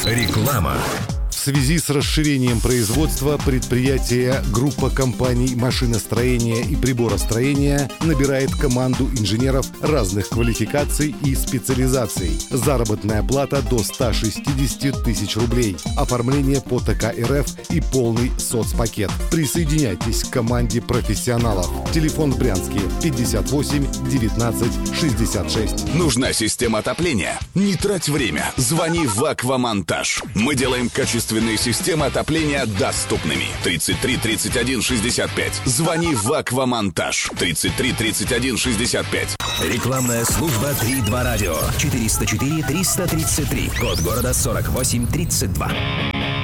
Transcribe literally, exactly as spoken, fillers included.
Реклама. В связи с расширением производства предприятие группа компаний машиностроения и приборостроения набирает команду инженеров разных квалификаций и специализаций. Заработная плата до ста шестидесяти тысяч рублей. Оформление по ТК РФ и полный соцпакет. Присоединяйтесь к команде профессионалов. Телефон в Брянске пятьдесят восемь девятнадцать шестьдесят шесть. Нужна система отопления? Не трать время. Звони в Аквамонтаж. Мы делаем качественные системы отопления доступными. тридцать три тридцать один шестьдесят пять. Звони в Аквамонтаж. тридцать три тридцать один шестьдесят пять. Рекламная служба три два радио. четыреста четыре триста тридцать три. Код города сорок восемь тридцать два.